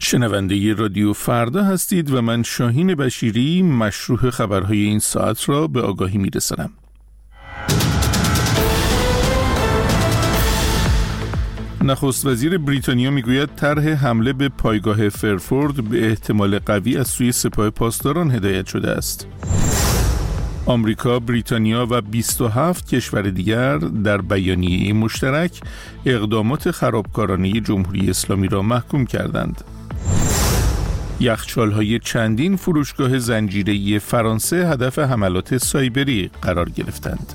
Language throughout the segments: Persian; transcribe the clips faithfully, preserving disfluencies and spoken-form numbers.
شنونده رادیو فردا هستید و من شاهین بشیری مشروح خبرهای این ساعت را به آگاهی میرسانم. نخست وزیر بریتانیا میگوید طرح حمله به پایگاه فرفورد به احتمال قوی از سوی سپاه پاسداران هدایت شده است. آمریکا، بریتانیا و بیست و هفت کشور دیگر در بیانیه مشترک اقدامات خرابکارانه جمهوری اسلامی را محکوم کردند. یخچال‌های چندین فروشگاه زنجیره‌ای فرانسه هدف حملات سایبری قرار گرفتند.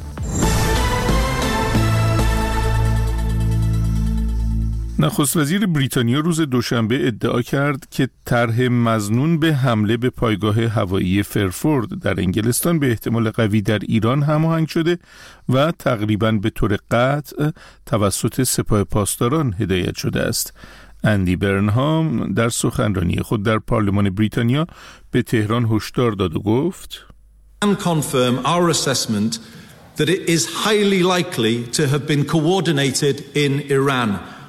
نخست وزیر بریتانیا روز دوشنبه ادعا کرد که طرح مظنون به حمله به پایگاه هوایی فرفورد در انگلستان به احتمال قوی در ایران هماهنگ شده و تقریباً به طور قطع توسط سپاه پاسداران هدایت شده است. اندی برنهام در سخنرانی خود در پارلمان بریتانیا به تهران هشدار داد و گفت: and confirm our assessment that it is highly likely to have been coordinated in Iran.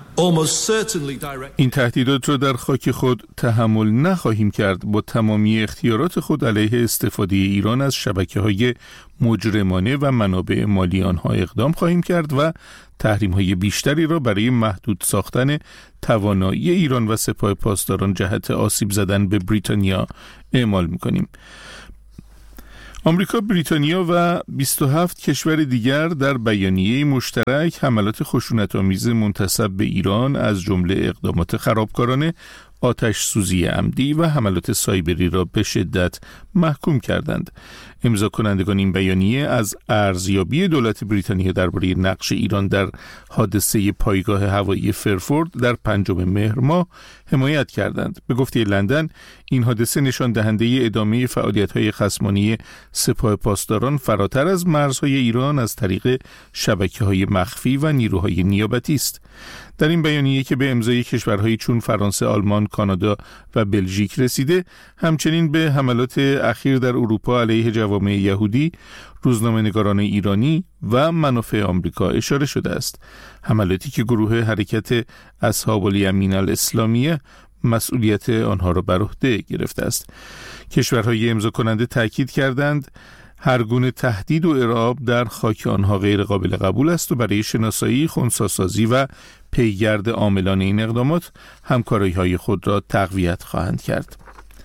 این تهدیدات را در خاک خود تحمل نخواهیم کرد. با تمامی اختیارات خود علیه استفاده ایران از شبکه‌های مجرمانه و منابع مالی آنها اقدام خواهیم کرد و تحریم‌های بیشتری را برای محدود ساختن توانایی ایران و سپاه پاسداران جهت آسیب زدن به بریتانیا اعمال می‌کنیم. آمریکا، بریتانیا و بیست و هفت کشور دیگر در بیانیه مشترک حملات خشونت‌آمیز منتسب به ایران از جمله اقدامات خرابکارانه، آتش سوزی عمدی و حملات سایبری را به شدت محکوم کردند. امضا کنندگان این بیانیه از ارزیابی دولت بریتانیا درباره نقش ایران در حادثه پایگاه هوایی فرفورد در پنجم مهر ماه حمایت کردند. به گفته لندن، این حادثه نشان دهنده ادامه فعالیت‌های خصمانه سپاه پاسداران فراتر از مرزهای ایران از طریق شبکه‌های مخفی و نیروهای نیابتی است. در این بیانیه که به امضای کشورهایی چون فرانسه، آلمان، کانادا و بلژیک رسیده، همچنین به حملات اخیر در اروپا علیه جوامع یهودی، روزنامه‌نگاران ایرانی و منافع آمریکا اشاره شده است. حملاتی که گروه حرکت اصحاب الیمین الاسلامیه مسئولیت آنها را بر عهده گرفته است. کشورهای امضا کننده تاکید کردند هر گونه تهدید و ارعاب در خاک آنها غیر قابل قبول است و برای شناسایی، خنثی‌سازی و پیگرد عاملان این اقدامات همکاری‌های خود را تقویت خواهند کرد.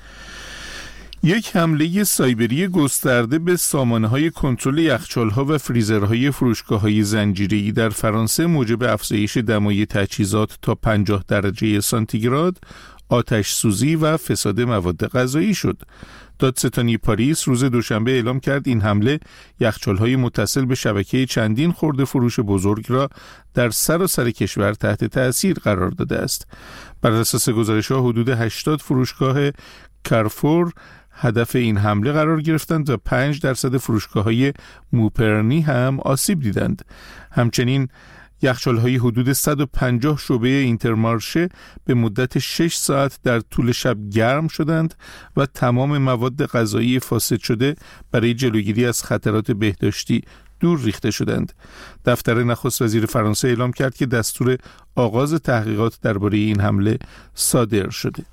یک حمله سایبری گسترده به سامانه‌های کنترل یخچال‌ها و فریزرهای فروشگاه‌های زنجیره‌ای در فرانسه موجب افزایش دمای تجهیزات تا پنجاه درجه سانتیگراد، آتش سوزی و فساد مواد غذایی شد. دادستانی پاریس روز دوشنبه اعلام کرد این حمله یخچال‌های متصل به شبکه چندین خرده فروش بزرگ را در سراسر کشور تحت تأثیر قرار داده است. بر اساس گزارش‌ها حدود هشتاد فروشگاه کارفور هدف این حمله قرار گرفتند و پنج درصد فروشگاه‌های موپرنی هم آسیب دیدند. همچنین یخچال‌های حدود صد و پنجاه شعبه اینترمارشه به مدت شش ساعت در طول شب گرم شدند و تمام مواد غذایی فاسد شده برای جلوگیری از خطرات بهداشتی دور ریخته شدند. دفتر نخست وزیر فرانسه اعلام کرد که دستور آغاز تحقیقات درباره این حمله صادر شده.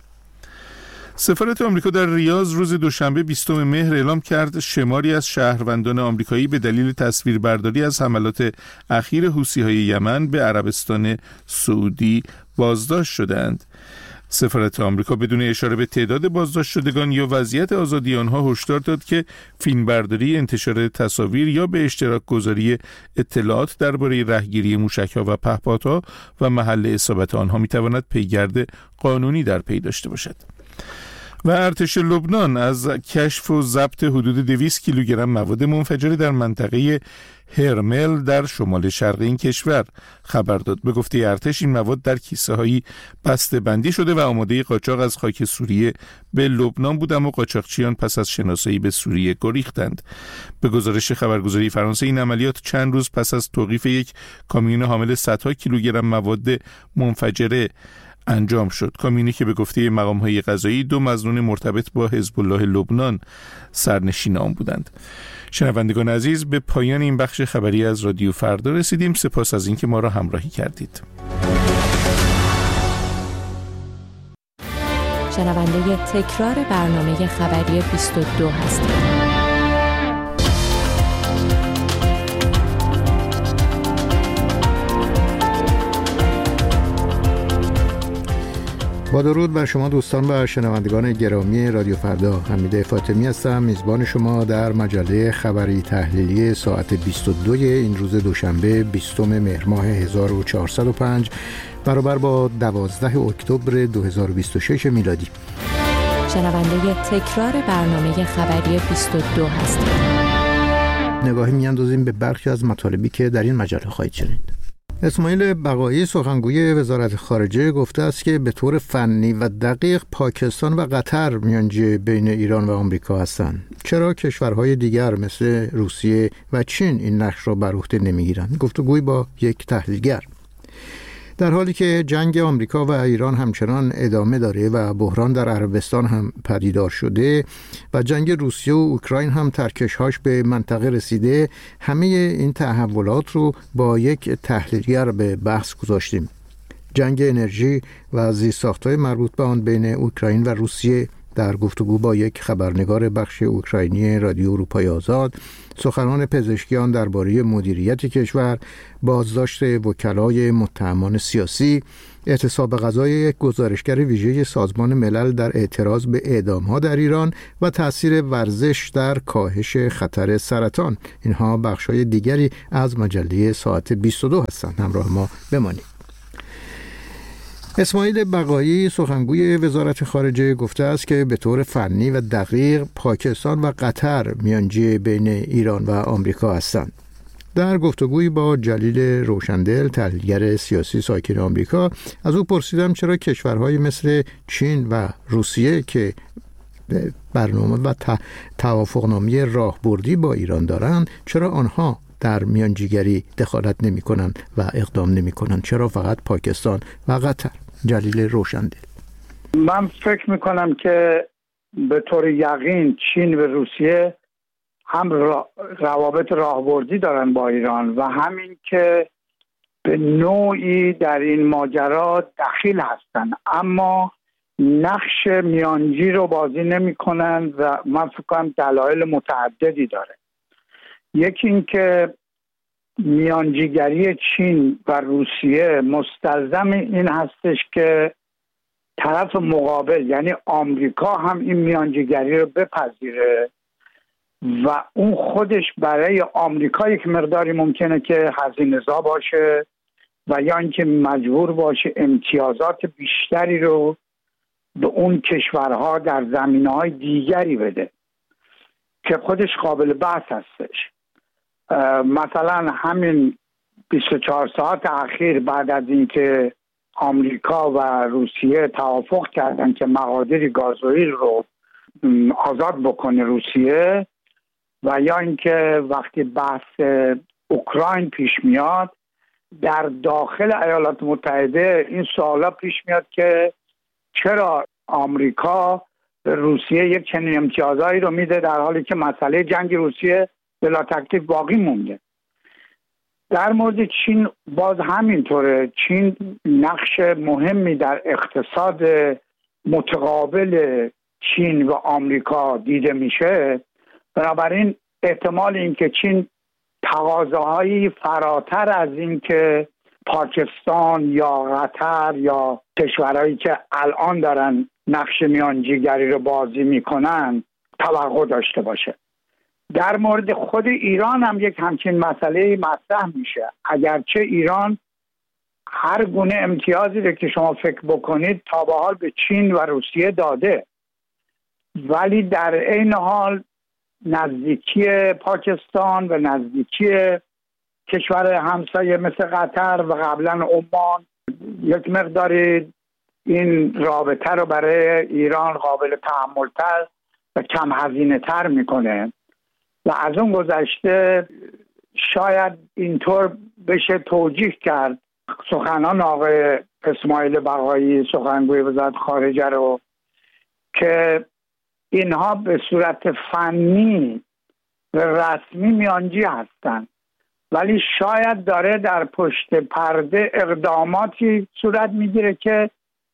سفارت آمریکا در ریاض روز دوشنبه بیستم مهر اعلام کرد شماری از شهروندان آمریکایی به دلیل تصویربرداری از حملات اخیر حوثی‌های یمن به عربستان سعودی بازداشت شدند. سفارت آمریکا بدون اشاره به تعداد بازداشت شدگان یا وضعیت آزادی آنها هشدار داد که فیلمبرداری، انتشار تصاویر یا به اشتراک گذاری اطلاعات درباره رهگیری موشک‌ها و پهپادها و محل اصابت آنها می‌تواند پیگرد قانونی در پی داشته باشد. و ارتش لبنان از کشف و ضبط حدود دویست کیلوگرم مواد منفجره در منطقه هرمل در شمال شرق این کشور خبر داد. به گفته ارتش این مواد در کیسه هایی بسته بندی شده و آماده قاچاق از خاک سوریه به لبنان بود، اما قاچاقچیان پس از شناسایی به سوریه گریختند. به گزارش خبرگزاری فرانسه این عملیات چند روز پس از توقیف یک کامیون حامل صدها کیلوگرم مواد منفجره انجام شد. کامیونی که به گفته مقام‌های قضایی دو مظنون مرتبط با حزب الله لبنان سرنشین آن بودند. شنوندگان عزیز، به پایان این بخش خبری از رادیو فردا رسیدیم. سپاس از اینکه ما را همراهی کردید. شنونده تکرار برنامه خبری بیست و دو هستید. با درود بر شما دوستان و شنوندگان گرامی رادیو فردا، حمید فاطمی هستم، میزبان شما در مجله خبری تحلیلی ساعت بیست و دو این روز دوشنبه بیستم مهر ماه هزار و چهارصد و پنج برابر با دوازده اکتبر دو هزار و بیست و شش میلادی. شنونده تکرار برنامه خبری بیست و دو هستید. نگاهی میاندازیم به برخی از مطالبی که در این مجله خواهید شنید. اسماعیل بقایی سخنگوی وزارت خارجه گفته است که به طور فنی و دقیق پاکستان و قطر میانجی بین ایران و آمریکا هستند. چرا کشورهای دیگر مثل روسیه و چین این نقش را بر عهده نمیگیرند؟ گفتگوی با یک تحلیلگر. در حالی که جنگ آمریکا و ایران همچنان ادامه داره و بحران در عربستان هم پدیدار شده و جنگ روسیه و اوکراین هم ترکش‌هاش به منطقه رسیده، همه این تحولات رو با یک تحلیلگر به بحث گذاشتیم. جنگ انرژی و زیرساخت‌های مربوط به آن بین اوکراین و روسیه. در گفتگو با یک خبرنگار بخش اوکراینی رادیو اروپای آزاد، سخنان پزشکیان درباره مدیریت کشور، بازداشت وکلای متهمان سیاسی، اعتصاب غذای یک گزارشگر ویژه سازمان ملل در اعتراض به اعدام‌ها در ایران و تأثیر ورزش در کاهش خطر سرطان، اینها بخش‌های دیگری از مجله ساعت بیست و دو هستند. همراه ما بمانید. اسماعیل بقایی سخنگوی وزارت خارجه گفته است که به طور فنی و دقیق پاکستان و قطر میانجی بین ایران و آمریکا هستند. در گفتگویی با جلیل روشندل، تحلیلگر سیاسی ساکن آمریکا، از او پرسیدم چرا کشورهایی مثل چین و روسیه که برنامه و توافقنامه راهبردی با ایران دارند، چرا آنها در میانجیگری دخالت نمی کنند و اقدام نمی کنند؟ چرا فقط پاکستان و قطر؟ جلیل روشندل: من فکر می کنم که به طور یقین چین و روسیه هم روابط راهبردی دارن با ایران و همین که به نوعی در این ماجرا دخیل هستن، اما نقش میانجی رو بازی نمی کنن و من فکر کنم دلایل متعددی داره. یکی این که میانجیگری چین و روسیه مستلزم این هستش که طرف مقابل یعنی آمریکا هم این میانجیگری رو بپذیره و اون خودش برای آمریکا یک مقداری ممکنه که هزینه‌زا باشه و یا اینکه مجبور باشه امتیازات بیشتری رو به اون کشورها در زمینه‌های دیگری بده که خودش قابل بحث هستش. مثلا همین بیست و چهار ساعت اخیر بعد از اینکه آمریکا و روسیه توافق کردن که مقادیر گازوئیل رو آزاد بکنه روسیه و یا اینکه وقتی بحث اوکراین پیش میاد در داخل ایالات متحده این سوالا پیش میاد که چرا آمریکا به روسیه یک چنین امتیازایی رو میده در حالی که مسئله جنگ روسیه بلا تکلیف باقی مونده. در مورد چین باز همینطوره. چین نقش مهمی در اقتصاد متقابل چین و آمریکا دیده میشه، بنابراین احتمال اینکه چین تقاضاهایی فراتر از این که پاکستان یا قطر یا کشورهایی که الان دارن نقش میانجیگری رو بازی میکنن توقع داشته باشه. در مورد خود ایران هم یک همچین مسئله مطرح میشه. اگرچه ایران هر گونه امتیازی رو که شما فکر بکنید تا به حال به چین و روسیه داده، ولی در عین حال نزدیکی پاکستان و نزدیکی کشور همسایه مثل قطر و قبلا عمان یک مقداری این رابطه رو برای ایران قابل تحمل‌تر و کم هزینه تر میکنه و از اون گذشته شاید اینطور بشه توجیه کرد سخنان آقای اسماعیل بقایی سخنگوی وزارت خارجه رو که اینها به صورت فنی و رسمی میانجی هستند، ولی شاید داره در پشت پرده اقداماتی صورت میگیره که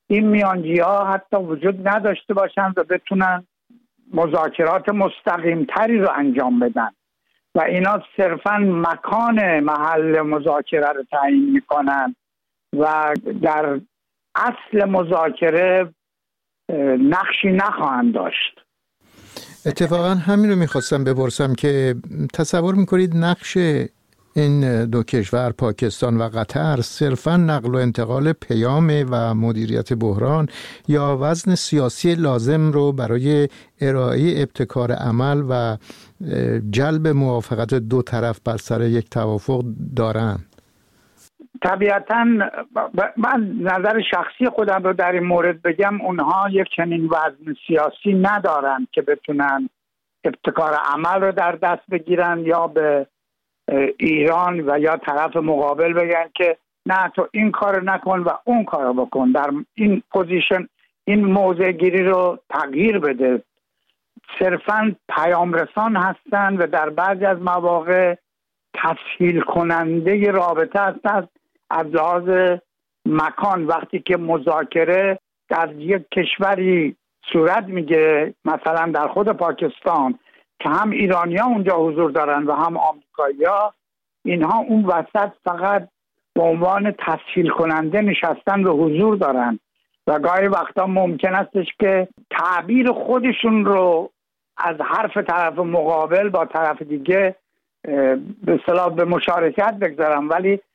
این میانجی ها حتی وجود نداشته باشن و بتونن مذاکرات مستقیم تری رو انجام بدن و اینا صرفا مکان محل مذاکره رو تعیین میکنن و در اصل مذاکره نقشی نخواهند داشت. اتفاقا همین رو میخواستم بپرسم که تصور میکنید نقش این دو کشور پاکستان و قطر صرفا نقل و انتقال پیام و مدیریت بحران یا وزن سیاسی لازم رو برای ارائه ابتکار عمل و جلب موافقت دو طرف بر سر یک توافق دارند؟ طبیعتاً من نظر شخصی خودم رو در این مورد بگم، اونها یک چنین وزن سیاسی ندارن که بتونن ابتکار عمل رو در دست بگیرن یا به ایران و یا طرف مقابل بگن که نه تو این کار نکن و اون کار بکن، در این پوزیشن این موضع گیری رو تغییر بده. صرفاً پیام رسان هستن و در بعضی از مواقع تسهیل کننده رابطه هستند از لحاظ مکان. وقتی که مذاکره در یک کشوری صورت میگیره، مثلا در خود پاکستان که هم ایرانی‌ها اونجا حضور دارن و هم آمریکایی‌ها، اینها اون وسط فقط به عنوان تسهیل کننده نشستن و حضور دارن و گاهی وقتا ممکن استش که تعبیر خودشون رو از حرف طرف مقابل با طرف دیگه به اصطلاح به مشارکت بگذارن، ولی